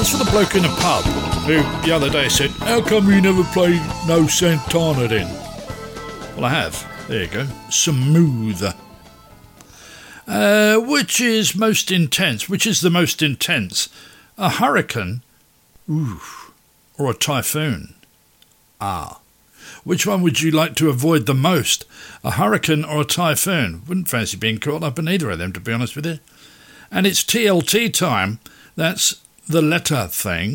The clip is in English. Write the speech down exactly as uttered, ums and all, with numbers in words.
That's for the bloke in the pub who the other day said, how come you never play No Santana then? Well, I have. There you go. Smooth. Uh, which is most intense? Which is the most intense? A hurricane? Ooh. Or a typhoon? Ah. Which one would you like to avoid the most? A hurricane or a typhoon? Wouldn't fancy being caught up in either of them, to be honest with you. And it's T L T time. That's the letter thing.